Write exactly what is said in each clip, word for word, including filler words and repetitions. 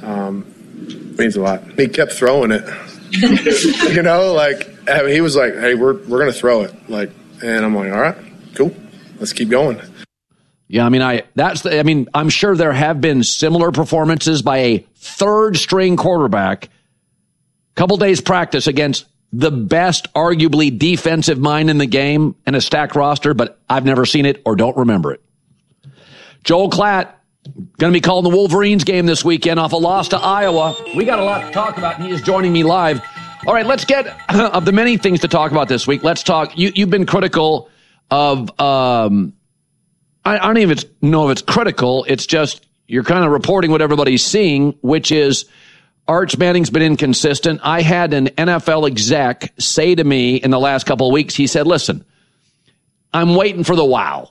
um, means a lot. He kept throwing it. You know, like I mean, he was like, "Hey, we're we're gonna throw it." Like, and I'm like, "All right, cool, let's keep going." Yeah, I mean, I that's the, I mean, I'm sure there have been similar performances by a third string quarterback. Couple days practice against the best, arguably defensive mind in the game and a stacked roster, but I've never seen it or don't remember it. Joel Klatt going to be calling the Wolverines game this weekend off a loss to Iowa. We got a lot to talk about, and he is joining me live. All right, let's get, of the many things to talk about this week, let's talk, you, you've been critical of, um, I, I don't even know if it's critical, it's just you're kind of reporting what everybody's seeing, which is Arch Manning's been inconsistent. I had an N F L exec say to me in the last couple of weeks, he said, listen, I'm waiting for the wow.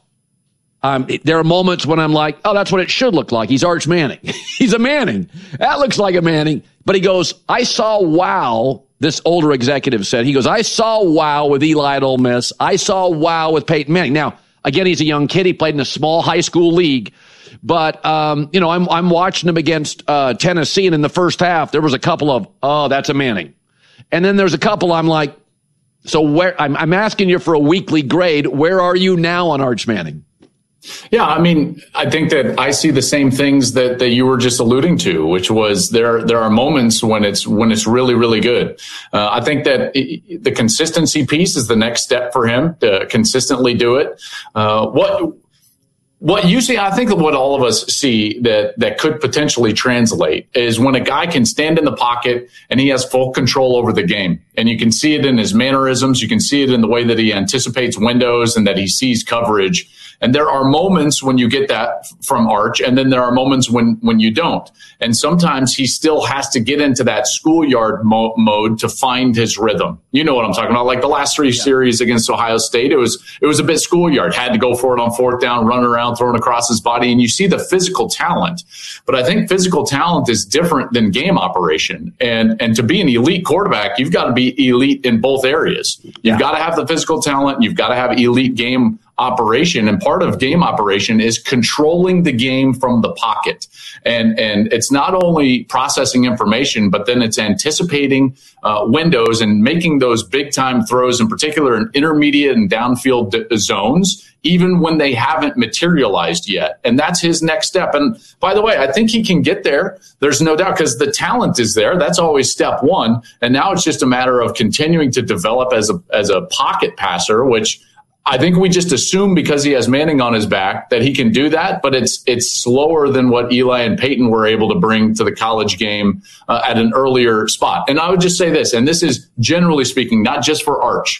Um, there are moments when I'm like, oh, that's what it should look like. He's Arch Manning. He's a Manning. That looks like a Manning. But he goes, I saw wow, this older executive said. He goes, I saw wow with Eli at Ole Miss. I saw wow with Peyton Manning. Now, again, he's a young kid. He played in a small high school league. But, um, you know, I'm I'm watching him against uh, Tennessee, and in the first half, there was a couple of, oh, that's a Manning. And then there's a couple I'm like, so where I'm, I'm asking you for a weekly grade. Where are you now on Arch Manning? Yeah, I mean, I think that I see the same things that, that you were just alluding to, which was there there are moments when it's when it's really, really good. Uh, I think that it, the consistency piece is the next step for him to consistently do it. Uh, what what you see, I think that what all of us see that that could potentially translate is when a guy can stand in the pocket and he has full control over the game. And you can see it in his mannerisms. You can see it in the way that he anticipates windows and that he sees coverage. And there are moments when you get that from Arch, and then there are moments when, when you don't. And sometimes he still has to get into that schoolyard mo- mode to find his rhythm. You know what I'm talking about? Like the last three yeah. series against Ohio State, it was it was a bit schoolyard. Had to go for it on fourth down, run around, throwing across his body, and you see the physical talent. But I think physical talent is different than game operation. And and to be an elite quarterback, you've got to be elite in both areas. You've yeah. got to have the physical talent. You've got to have elite game operation, and part of game operation is controlling the game from the pocket. And and it's not only processing information, but then it's anticipating uh, windows and making those big time throws, in particular in intermediate and downfield d- zones, even when they haven't materialized yet. And that's his next step. And by the way, I think he can get there. There's no doubt, because the talent is there. That's always step one. And now it's just a matter of continuing to develop as a as a pocket passer, which I think we just assume because he has Manning on his back that he can do that, but it's it's slower than what Eli and Peyton were able to bring to the college game uh, at an earlier spot. And I would just say this, and this is generally speaking, not just for Arch.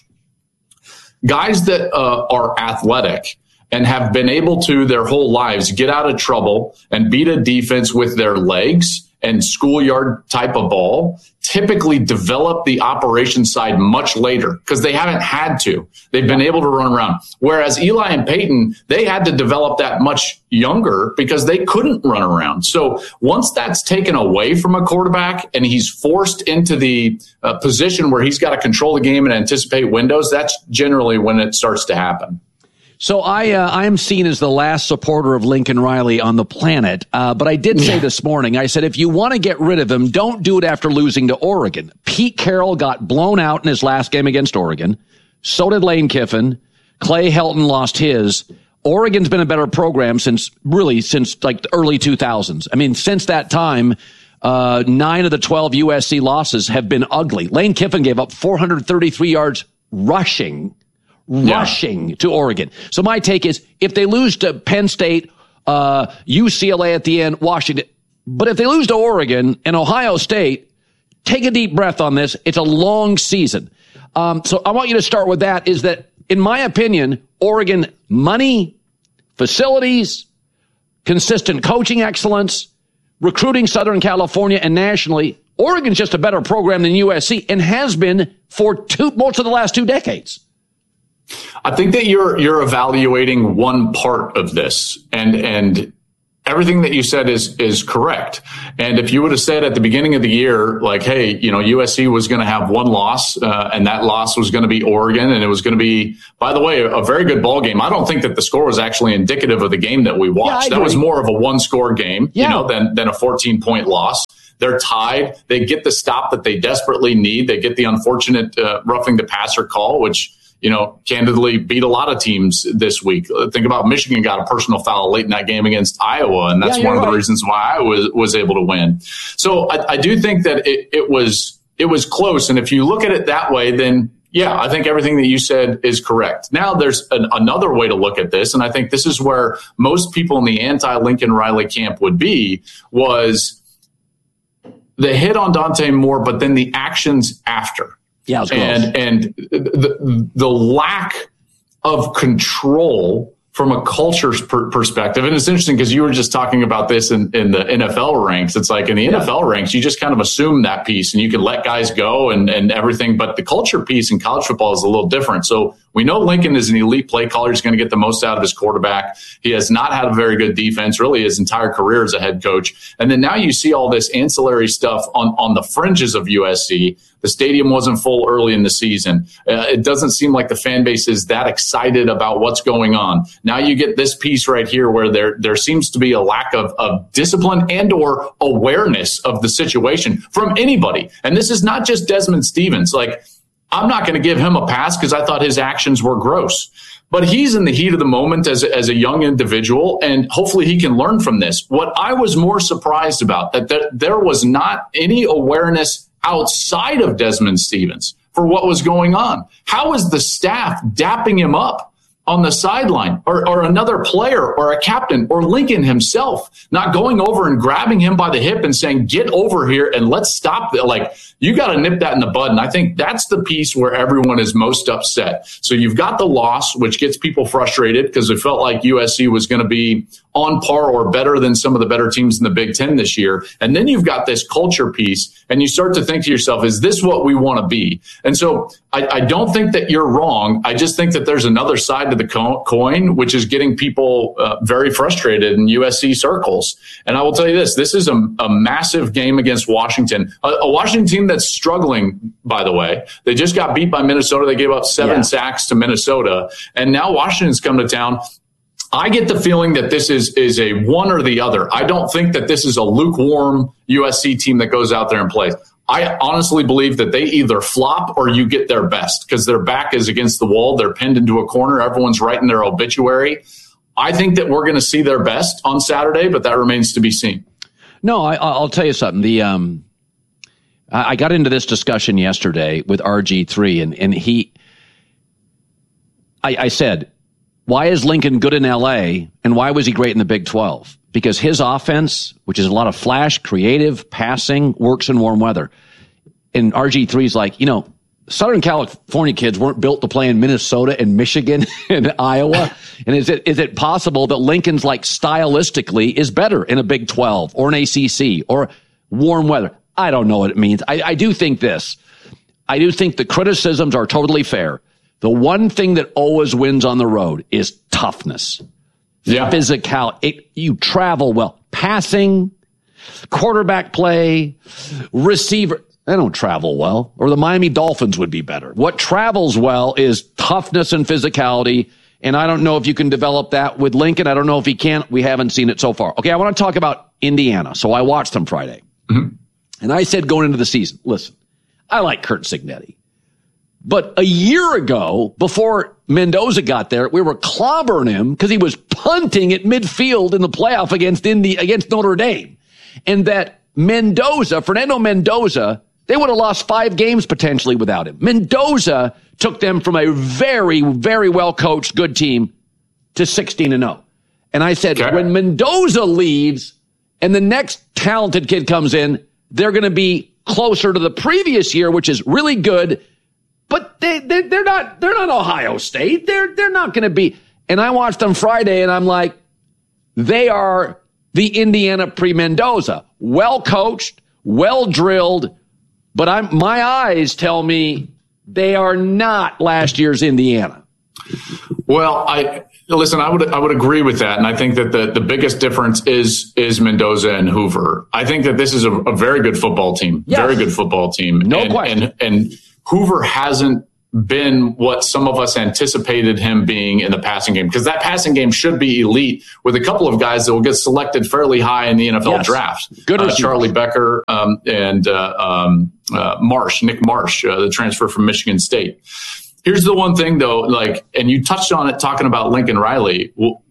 Guys that uh, are athletic and have been able to their whole lives get out of trouble and beat a defense with their legs and schoolyard type of ball typically develop the operation side much later because they haven't had to. They've been able to run around. Whereas Eli and Peyton, they had to develop that much younger because they couldn't run around. So once that's taken away from a quarterback and he's forced into the uh, position where he's got to control the game and anticipate windows, that's generally when it starts to happen. So I uh, I am seen as the last supporter of Lincoln Riley on the planet, uh, but I did say this morning, I said, if you want to get rid of him, don't do it after losing to Oregon. Pete Carroll got blown out in his last game against Oregon. So did Lane Kiffin. Clay Helton lost his. Oregon's been a better program since, really, since like the early two thousands. I mean, since that time, uh, nine of the twelve U S C losses have been ugly. Lane Kiffin gave up four hundred thirty-three yards rushing. rushing yeah. to Oregon. So my take is if they lose to Penn State, uh, U C L A at the end, Washington, but if they lose to Oregon and Ohio State, take a deep breath on this. It's a long season. Um, so I want you to start with that is that, in my opinion, Oregon money, facilities, consistent coaching excellence, recruiting Southern California and nationally, Oregon's just a better program than U S C and has been for two, most of the last two decades. I think that you're you're evaluating one part of this, and and everything that you said is is correct. And if you would have said at the beginning of the year, like, hey, you know, U S C was going to have one loss, uh, and that loss was going to be Oregon, and it was going to be, by the way, a very good ball game. I don't think that the score was actually indicative of the game that we watched. Yeah, that was more of a one score game, yeah. you know, than than a fourteen point loss. They're tied. They get the stop that they desperately need. They get the unfortunate uh, roughing the passer call, which, you know, candidly beat a lot of teams this week. Think about Michigan got a personal foul late in that game against Iowa, and that's yeah, one of right. the reasons why Iowa was, was able to win. So I, I do think that it, it was it was close. And if you look at it that way, then yeah, I think everything that you said is correct. Now there's an, another way to look at this, and I think this is where most people in the anti-Lincoln Riley camp would be, was the hit on Dante Moore, but then the actions after. Yeah, it was and and the the lack of control from a culture's per- perspective. And it's interesting because you were just talking about this in, in the N F L ranks. It's like in the yeah. N F L ranks, you just kind of assume that piece and you can let guys go and, and everything. But the culture piece in college football is a little different. So we know Lincoln is an elite play caller. He's going to get the most out of his quarterback. He has not had a very good defense, really his entire career as a head coach. And then now you see all this ancillary stuff on, on the fringes of U S C. The stadium wasn't full early in the season. Uh, it doesn't seem like the fan base is that excited about what's going on. Now you get this piece right here where there there seems to be a lack of, of discipline and or awareness of the situation from anybody. And this is not just Desmond Stevens. Like, I'm not going to give him a pass because I thought his actions were gross. But he's in the heat of the moment as a, as a young individual, and hopefully he can learn from this. What I was more surprised about, that there, there was not any awareness outside of Desmond Stevens for what was going on. How is the staff dapping him up on the sideline, or, or another player or a captain or Lincoln himself not going over and grabbing him by the hip and saying, get over here and let's stop that? Like, you got to nip that in the bud. And I think that's the piece where everyone is most upset. So you've got the loss, which gets people frustrated because it felt like U S C was going to be on par or better than some of the better teams in the Big Ten this year. And then you've got this culture piece, and you start to think to yourself, is this what we want to be? And so I, I don't think that you're wrong. I just think that there's another side to the co- coin, which is getting people uh, very frustrated in U S C circles. And I will tell you this, this is a, a massive game against Washington, a, a Washington team that's struggling, by the way. They just got beat by Minnesota. They gave up seven yeah. sacks to Minnesota. And now Washington's come to town. I get the feeling that this is is a one or the other. I don't think that this is a lukewarm U S C team that goes out there and plays. I honestly believe that they either flop or you get their best because their back is against the wall. They're pinned into a corner. Everyone's writing their obituary. I think that we're going to see their best on Saturday, but that remains to be seen. No, I, I'll tell you something. The um, I got into this discussion yesterday with R G three, and, and he, I, I said, why is Lincoln good in L A, and why was he great in the Big twelve? Because his offense, which is a lot of flash, creative, passing, works in warm weather. And R G three's like, you know, Southern California kids weren't built to play in Minnesota and Michigan and Iowa. And is it is it possible that Lincoln's, like, stylistically is better in a Big twelve or an A C C or warm weather? I don't know what it means. I, I do think this. I do think the criticisms are totally fair. The one thing that always wins on the road is toughness. Yeah. Physical. It, you travel well. Passing, quarterback play, receiver. They don't travel well. Or the Miami Dolphins would be better. What travels well is toughness and physicality. And I don't know if you can develop that with Lincoln. I don't know if he can. We haven't seen it so far. Okay, I want to talk about Indiana. So I watched them Friday. Mm-hmm. And I said going into the season, listen, I like Curt Cignetti. But a year ago, before Mendoza got there, we were clobbering him because he was punting at midfield in the playoff against Indy, against Notre Dame. And that Mendoza, Fernando Mendoza, they would have lost five games potentially without him. Mendoza took them from a very, very well-coached, good team to sixteen and oh. And I said, okay, when Mendoza leaves and the next talented kid comes in, they're going to be closer to the previous year, which is really good. But they, they, they're not, they're not Ohio State. They're, they're not going to be. And I watched them Friday and I'm like, they are the Indiana pre-Mendoza. Well coached, well drilled. But I'm, my eyes tell me they are not last year's Indiana. Well, I, listen, I would, I would agree with that. And I think that the, the biggest difference is, is Mendoza and Hoover. I think that this is a, a very good football team, yes. very good football team. No and, question. And, and Hoover hasn't been what some of us anticipated him being in the passing game, because that passing game should be elite with a couple of guys that will get selected fairly high in the N F L yes. draft. Good uh, Charlie Becker um, and uh, um, uh, Marsh, Nick Marsh, uh, the transfer from Michigan State. Here's the one thing, though, like, and you touched on it talking about Lincoln Riley.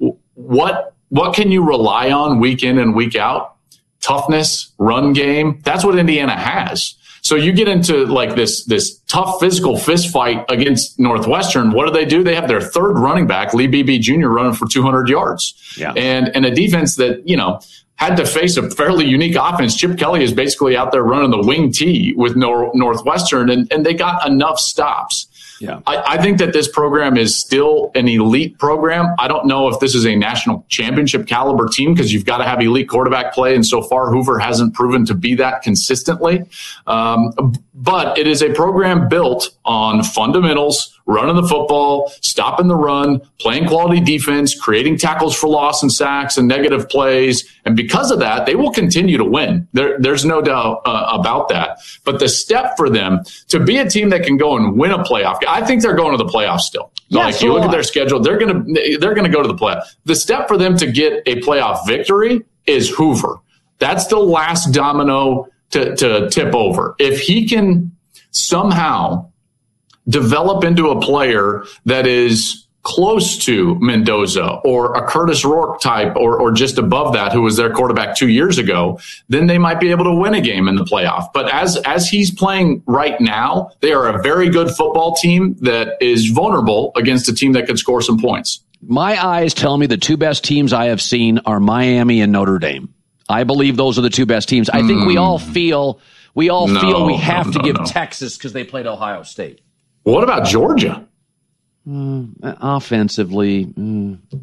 What what can you rely on week in and week out? Toughness, run game. That's what Indiana has. So you get into like this this tough physical fist fight against Northwestern. What do they do? They have their third running back, Lee Beebe Junior, running for two hundred yards. Yeah. And and a defense that, you know, had to face a fairly unique offense. Chip Kelly is basically out there running the wing T with Nor- Northwestern, and, and they got enough stops. Yeah. I, I think that this program is still an elite program. I don't know if this is a national championship caliber team, because you've got to have elite quarterback play. And so far, Hoover hasn't proven to be that consistently. Um, but it is a program built on fundamentals, running the football, stopping the run, playing quality defense, creating tackles for loss and sacks and negative plays. And because of that, they will continue to win. There, there's no doubt uh, about that. But the step for them to be a team that can go and win a playoff game, I think they're going to the playoffs still. Yes, like you look at their schedule, they're going to they're going to go to the playoff. The step for them to get a playoff victory is Hoover. That's the last domino to, to tip over. If he can somehow develop into a player that is close to Mendoza or a Curtis Rourke type, or, or just above that, who was their quarterback two years ago, then they might be able to win a game in the playoff. But as, as he's playing right now, they are a very good football team that is vulnerable against a team that could score some points. My eyes tell me the two best teams I have seen are Miami and Notre Dame. I believe those are the two best teams. I mm. think we all feel, we all no, feel we have no, to no, give no. Texas because they played Ohio State. What about Georgia? Uh, offensively, mm, uh,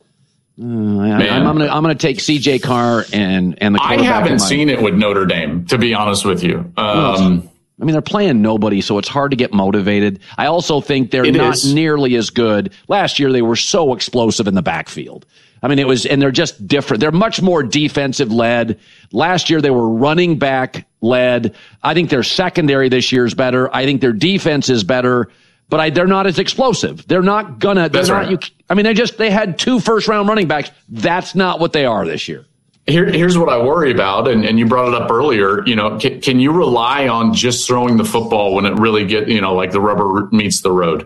I, I'm, I'm going to I'm going to take C J Carr and and the quarterback. I haven't seen it with Notre Dame, to be honest with you. Um, well, I mean, they're playing nobody, so it's hard to get motivated. I also think they're not is. nearly as good. Last year, they were so explosive in the backfield. I mean, it was, and they're just different. They're much more defensive led. Last year, they were running back led. I think their secondary this year is better. I think their defense is better. But I, they're not as explosive. They're not gonna. They're That's not. Right. You, I mean, they just they had two first round running backs. That's not what they are this year. Here, here's what I worry about, and, and you brought it up earlier. You know, can, can you rely on just throwing the football when it really get you know like the rubber meets the road?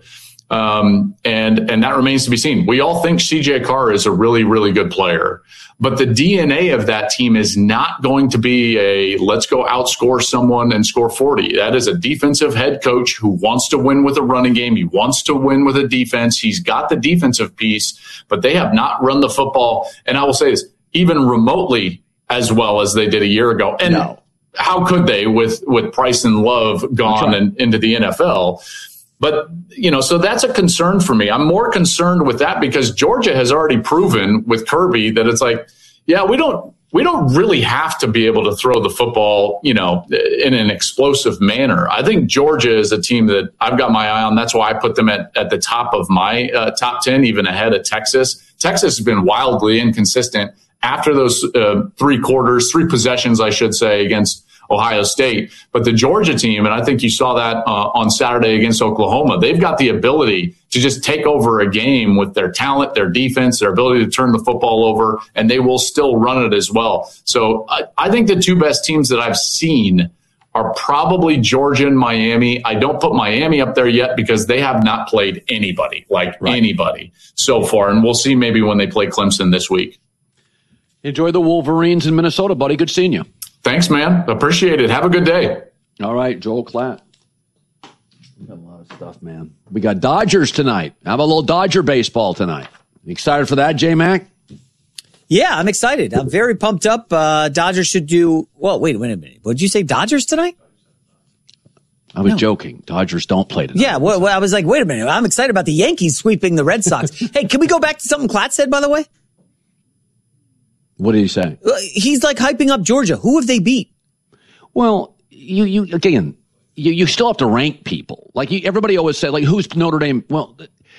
Um, and and that remains to be seen. We all think C J Carr is a really really good player, but the D N A of that team is not going to be a let's go outscore someone and score forty. That is a defensive head coach who wants to win with a running game. He wants to win with a defense. He's got the defensive piece, but they have not run the football. And I will say this, even remotely as well as they did a year ago. And no. how could they with, with Price and Love gone right. and into the N F L? But, you know, so that's a concern for me. I'm more concerned with that because Georgia has already proven with Kirby that it's like, yeah, we don't we don't really have to be able to throw the football, you know, in an explosive manner. I think Georgia is a team that I've got my eye on. That's why I put them at, at the top of my uh, top ten, even ahead of Texas. Texas has been wildly inconsistent after those uh, three quarters, three possessions, I should say, against Ohio State. But the Georgia team, and I think you saw that uh, on Saturday against Oklahoma, they've got the ability to just take over a game with their talent, their defense, their ability to turn the football over, and they will still run it as well. So I, I think the two best teams that I've seen are probably Georgia and Miami. I don't put Miami up there yet because they have not played anybody, like right. anybody so far. And we'll see maybe when they play Clemson this week. Enjoy the Wolverines in Minnesota, buddy. Good seeing you. Thanks, man. Appreciate it. Have a good day. All right, Joel Klatt. We got a lot of stuff, man. We got Dodgers tonight. How about a little Dodger baseball tonight? You excited for that, J-Mac? Yeah, I'm excited. I'm very pumped up. Uh, Dodgers should do... Well, wait, wait a minute. What did you say, Dodgers tonight? I was no. joking. Dodgers don't play tonight. Yeah, well, well, I was like, wait a minute. I'm excited about the Yankees sweeping the Red Sox. Hey, can we go back to something Klatt said, by the way? What did he say? He's like hyping up Georgia. Who have they beat? Well, you, you, again, you, you still have to rank people. Like you, everybody always said, like, who's Notre Dame? Well,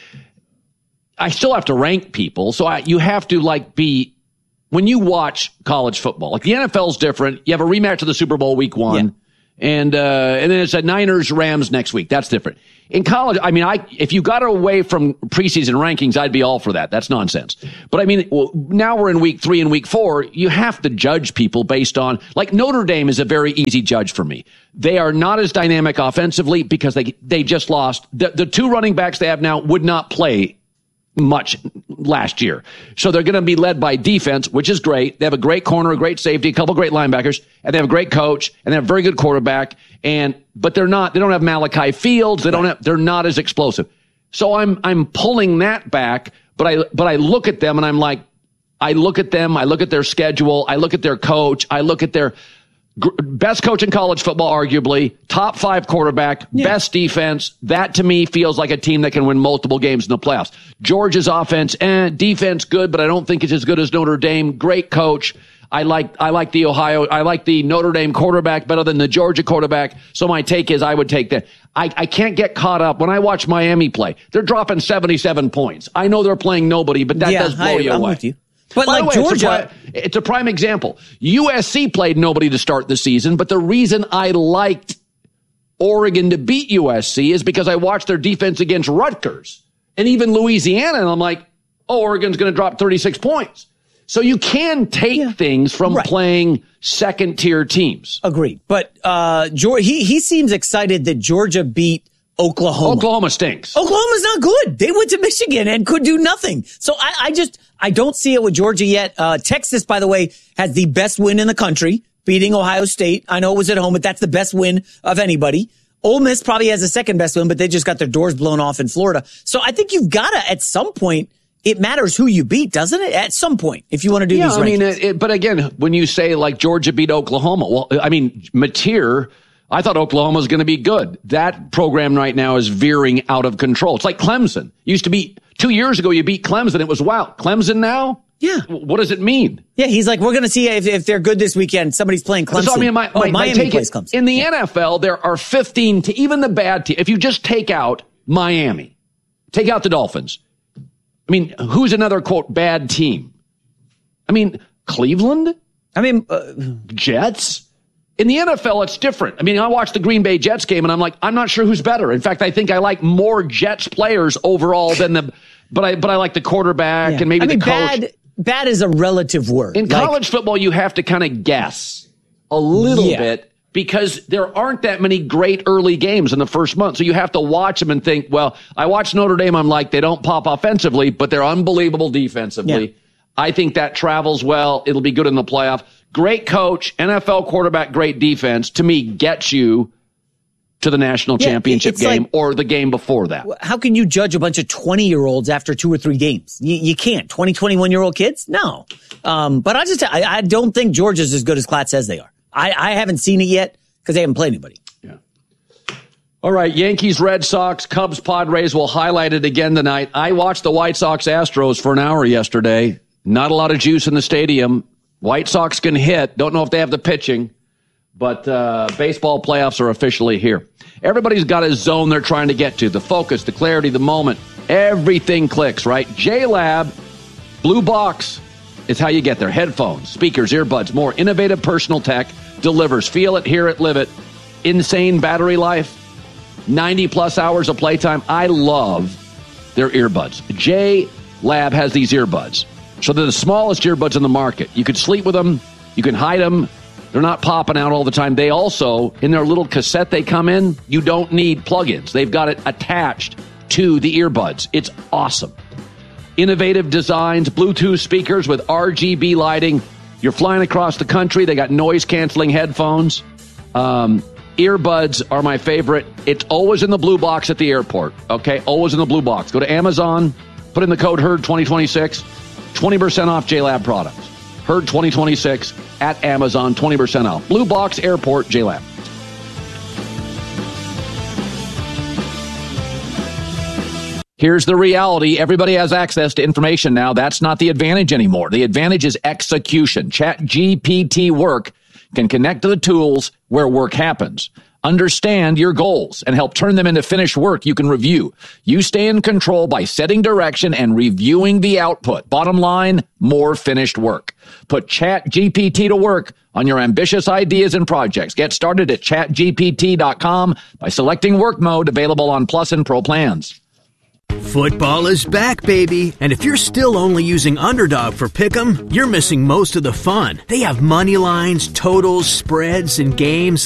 I still have to rank people. So I, you have to like be, when you watch college football, like the N F L's different. You have a rematch of the Super Bowl week one. And uh, and then it's a Niners Rams next week. That's different. In college, I mean, I if you got away from preseason rankings, I'd be all for that. That's nonsense. But I mean, well, now we're in week three and week four. You have to judge people based on, like, Notre Dame is a very easy judge for me. They are not as dynamic offensively because they they just lost. The, the two running backs they have now would not play much last year. So they're going to be led by defense, which is great. They have a great corner, a great safety, a couple great linebackers, and they have a great coach, and they have a very good quarterback. And, but they're not, they don't have Malachi Fields. They don't have, they're not as explosive. So I'm, I'm pulling that back, but I, but I look at them and I'm like, I look at them, I look at their schedule, I look at their coach, I look at their best coach in college football, arguably, top five quarterback, yeah. best defense. That to me feels like a team that can win multiple games in the playoffs. Georgia's offense, eh, defense good, but I don't think it's as good as Notre Dame. Great coach. I like, I like the Ohio, I like the Notre Dame quarterback better than the Georgia quarterback. So my take is I would take that. I, I can't get caught up when I watch Miami play. They're dropping seventy-seven points. I know they're playing nobody, but that yeah, does blow I, you I'm away. With you. But By like way, Georgia, it's a, prime, it's a prime example. U S C played nobody to start the season, but the reason I liked Oregon to beat U S C is because I watched their defense against Rutgers and even Louisiana, and I'm like, oh, Oregon's going to drop thirty-six points. So you can take yeah. things from right. playing second-tier teams. Agreed. But uh, Georgia, he he seems excited that Georgia beat Oklahoma. Oklahoma stinks. Oklahoma's not good. They went to Michigan and could do nothing. So I, I just, I don't see it with Georgia yet. Uh, Texas, by the way, has the best win in the country, beating Ohio State. I know it was at home, but that's the best win of anybody. Ole Miss probably has the second best win, but they just got their doors blown off in Florida. So I think you've got to, at some point, it matters who you beat, doesn't it? At some point, if you want to do yeah, these rankings. I mean, it, it, but again, when you say like Georgia beat Oklahoma, well, I mean, Mateer, I thought Oklahoma was going to be good. That program right now is veering out of control. It's like Clemson. Used to be two years ago, you beat Clemson. It was wow. Clemson now? Yeah. What does it mean? Yeah, he's like, we're going to see if, if they're good this weekend. Somebody's playing Clemson. So, I mean, my, oh, my, Miami my plays Clemson. In the yeah. N F L, there are fifteen to even the bad team. If you just take out Miami, take out the Dolphins. I mean, who's another, quote, bad team? I mean, Cleveland? I mean, uh, Jets? In the N F L, it's different. I mean, I watched the Green Bay Jets game, and I'm like, I'm not sure who's better. In fact, I think I like more Jets players overall than the, but I but I like the quarterback yeah. and maybe I mean, the coach. Bad, bad is a relative word. In like, college football, you have to kind of guess a little yeah. bit because there aren't that many great early games in the first month. So you have to watch them and think, well, I watched Notre Dame. I'm like, they don't pop offensively, but they're unbelievable defensively. Yeah. I think that travels well. It'll be good in the playoff. Great coach, N F L quarterback, great defense, to me, gets you to the national yeah, championship game like, or the game before that. How can you judge a bunch of twenty-year-olds after two or three games? You, you can't. twenty, twenty-one-year-old kids? No. Um, but I just, I, I don't think Georgia's as good as Klatt says they are. I, I haven't seen it yet because they haven't played anybody. Yeah. All right, Yankees, Red Sox, Cubs, Padres will highlight it again tonight. I watched the White Sox Astros for an hour yesterday. Not a lot of juice in the stadium. White Sox can hit. Don't know if they have the pitching, but uh, baseball playoffs are officially here. Everybody's got a zone they're trying to get to. The focus, the clarity, the moment. Everything clicks, right? J-Lab, Blue Box is how you get there. Headphones, speakers, earbuds, more innovative personal tech delivers. Feel it, hear it, live it. Insane battery life, ninety plus hours of playtime. I love their earbuds. J-Lab has these earbuds. So they're the smallest earbuds in the market. You could sleep with them. You can hide them. They're not popping out all the time. They also, in their little cassette they come in, you don't need plugins. They've got it attached to the earbuds. It's awesome. Innovative designs, Bluetooth speakers with R G B lighting. You're flying across the country. They got noise-canceling headphones. Um, earbuds are my favorite. It's always in the blue box at the airport, okay? Always in the blue box. Go to Amazon, put in the code Herd twenty twenty-six. twenty percent off J-Lab products. Herd twenty twenty-six at Amazon, twenty percent off. Blue Box Airport, J-Lab. Here's the reality. Everybody has access to information now. That's not the advantage anymore. The advantage is execution. ChatGPT Work can connect to the tools where work happens. Understand your goals and help turn them into finished work you can review. You stay in control by setting direction and reviewing the output. Bottom line, more finished work. Put ChatGPT to work on your ambitious ideas and projects. Get started at chat G P T dot com by selecting work mode, available on Plus and Pro plans. Football is back, baby. And if you're still only using Underdog for Pick'em, you're missing most of the fun. They have money lines, totals, spreads, and games